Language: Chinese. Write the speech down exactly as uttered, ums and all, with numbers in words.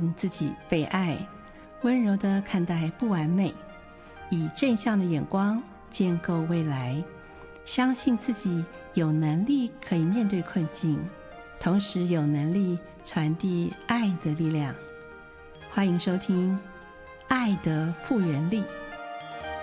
信自己被爱，温柔地看待不完美，以正向的眼光建构未来，相信自己有能力可以面对困境，同时有能力传递爱的力量。欢迎收听《爱的复原力》。